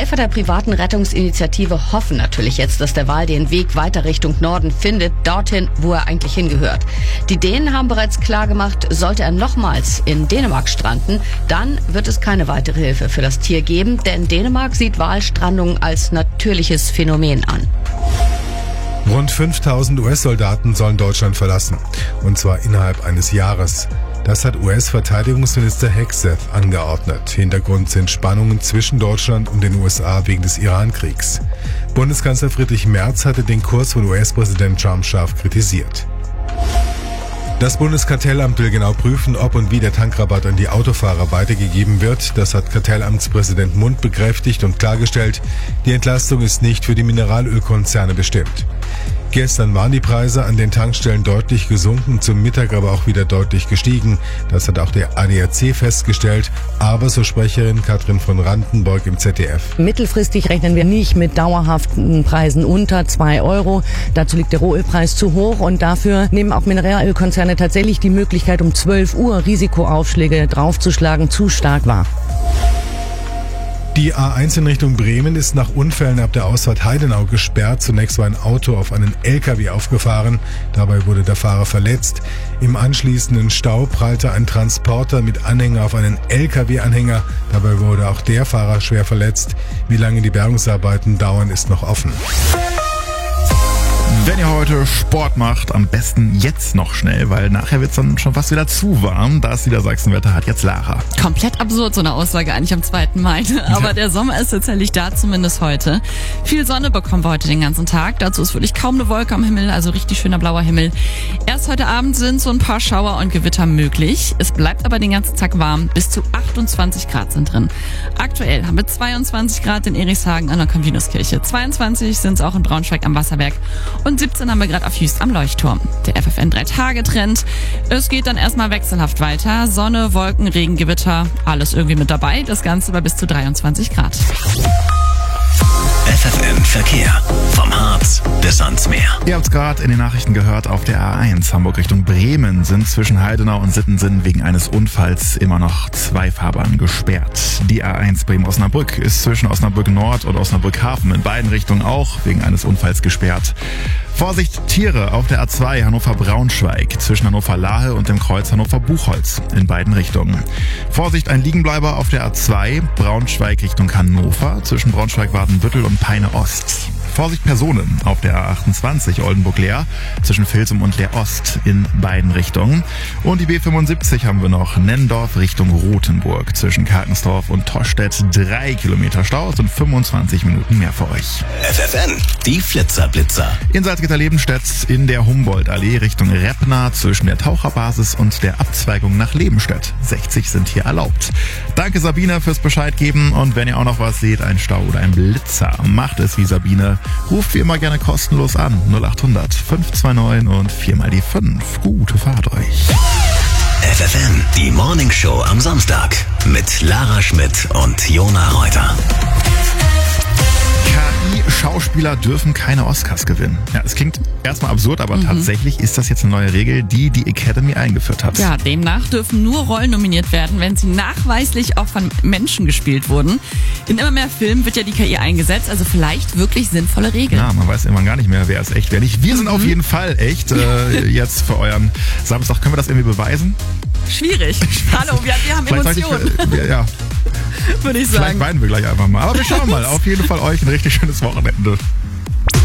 Helfer der privaten Rettungsinitiative hoffen natürlich jetzt, dass der Wal den Weg weiter Richtung Norden findet, dorthin, wo er eigentlich hingehört. Die Dänen haben bereits klargemacht, sollte er nochmals in Dänemark stranden, dann wird es keine weitere Hilfe für das Tier geben, denn Dänemark sieht Walstrandung als natürliches Phänomen an. Rund 5000 US-Soldaten sollen Deutschland verlassen, und zwar innerhalb eines Jahres. Das hat US-Verteidigungsminister Hegseth angeordnet. Hintergrund sind Spannungen zwischen Deutschland und den USA wegen des Iran-Kriegs. Bundeskanzler Friedrich Merz hatte den Kurs von US-Präsident Trump scharf kritisiert. Das Bundeskartellamt will genau prüfen, ob und wie der Tankrabatt an die Autofahrer weitergegeben wird. Das hat Kartellamtspräsident Mund bekräftigt und klargestellt, die Entlastung ist nicht für die Mineralölkonzerne bestimmt. Gestern waren die Preise an den Tankstellen deutlich gesunken, zum Mittag aber auch wieder deutlich gestiegen. Das hat auch der ADAC festgestellt, aber so Sprecherin Katrin von Randenburg im ZDF. Mittelfristig rechnen wir nicht mit dauerhaften Preisen unter 2 Euro. Dazu liegt der Rohölpreis zu hoch und dafür nehmen auch Mineralölkonzerne tatsächlich die Möglichkeit, um 12 Uhr Risikoaufschläge draufzuschlagen, zu stark wahr. Die A1 in Richtung Bremen ist nach Unfällen ab der Ausfahrt Heidenau gesperrt. Zunächst war ein Auto auf einen LKW aufgefahren. Dabei wurde der Fahrer verletzt. Im anschließenden Stau prallte ein Transporter mit Anhänger auf einen LKW-Anhänger. Dabei wurde auch der Fahrer schwer verletzt. Wie lange die Bergungsarbeiten dauern, ist noch offen. Wenn ihr heute Sport macht, am besten jetzt noch schnell, weil nachher wird's dann schon fast wieder zu warm. Das Niedersachsenwetter hat jetzt Lara. Komplett absurd, so eine Aussage eigentlich am 2. Mai. Aber der Sommer ist tatsächlich da, zumindest heute. Viel Sonne bekommen wir heute den ganzen Tag. Dazu ist wirklich kaum eine Wolke am Himmel, also richtig schöner blauer Himmel. Erst heute Abend sind so ein paar Schauer und Gewitter möglich. Es bleibt aber den ganzen Tag warm. Bis zu 28 Grad sind drin. Aktuell haben wir 22 Grad in Erichshagen an der Konvinuskirche. 22 sind es auch in Braunschweig am Wasserberg. Und 17 haben wir gerade auf Jüst am Leuchtturm. Der FFN 3-Tage-Trend. Es geht dann erstmal wechselhaft weiter. Sonne, Wolken, Regen, Gewitter, alles irgendwie mit dabei. Das Ganze bei bis zu 23 Grad. FFN Verkehr. Vom Harz bis ans Meer. Ihr habt es gerade in den Nachrichten gehört, auf der A1 Hamburg Richtung Bremen sind zwischen Heidenau und Sittensen wegen eines Unfalls immer noch 2 Fahrbahnen gesperrt. Die A1 Bremen-Osnabrück ist zwischen Osnabrück Nord und Osnabrück Hafen in beiden Richtungen auch wegen eines Unfalls gesperrt. Vorsicht, Tiere auf der A2 Hannover-Braunschweig zwischen Hannover-Lahe und dem Kreuz Hannover-Buchholz in beiden Richtungen. Vorsicht, ein Liegenbleiber auf der A2 Braunschweig Richtung Hannover zwischen Braunschweig-Wadenbüttel und Peine-Ost. Vorsicht Personen auf der A28 Oldenburg-Leer zwischen Vilsum und Leer-Ost in beiden Richtungen. Und die B75 haben wir noch Nennendorf Richtung Rothenburg zwischen Karkensdorf und Tostedt 3 Kilometer Stau und 25 Minuten mehr für euch. FFN, die Flitzer-Blitzer. In Salzgitter-Lebenstedt in der Humboldt-Allee Richtung Reppner zwischen der Taucherbasis und der Abzweigung nach Lebenstedt. 60 sind hier erlaubt. Danke Sabine fürs Bescheid geben und wenn ihr auch noch was seht, ein Stau oder ein Blitzer, macht es wie Sabine. Ruft wie immer gerne kostenlos an. 0800 529 und 4 mal die 5. Gute Fahrt euch. FFN, die Morning Show am Samstag mit Lara Schmidt und Jona Reuter. KI-Schauspieler dürfen keine Oscars gewinnen. Ja, es klingt erstmal absurd, aber tatsächlich ist das jetzt eine neue Regel, die Academy eingeführt hat. Ja, demnach dürfen nur Rollen nominiert werden, wenn sie nachweislich auch von Menschen gespielt wurden. In immer mehr Filmen wird ja die KI eingesetzt, also vielleicht wirklich sinnvolle Regeln. Ja, man weiß irgendwann gar nicht mehr, wer ist echt, wer nicht. Wir sind auf jeden Fall echt jetzt für euren Samstag. Können wir das irgendwie beweisen? Schwierig. Hallo, wir haben Emotionen. Ja. Würde ich sagen. Vielleicht weinen wir gleich einfach mal. Aber wir schauen mal. Auf jeden Fall euch ein richtig schönes Wochenende.